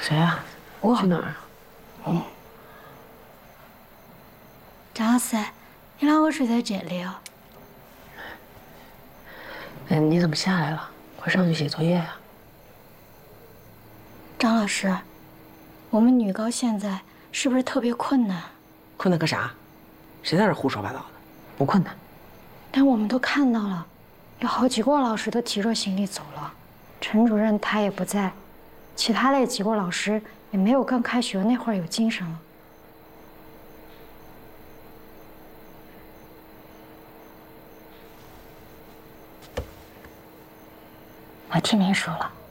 谁啊？ 我去哪儿啊？哦， 张老师，你让我睡在这里哦。 哎，你怎么下来了？快上去写作业呀！ 张老师，我们女高现在是不是特别困难？ 困难个啥？谁在这胡说八道的？不困难。 但我们都看到了，有好几个老师都提着行李走了，陈主任他也不在，其他的几个老师也没有刚开学那会儿有精神了。我听您说了。